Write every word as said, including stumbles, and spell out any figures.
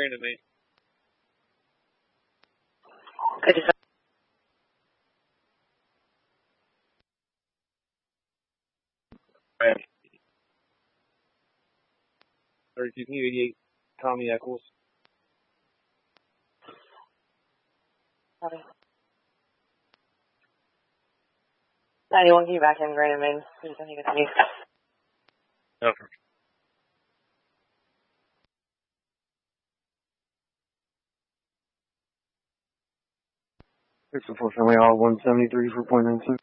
Granite Main. I just Right. thirty-two eighty-eight, Tommy Eccles. Copy. ninety-one, can you back in Granite Main? I just think it's me. Okay. Six and four family, all one seventy-three for point nine six.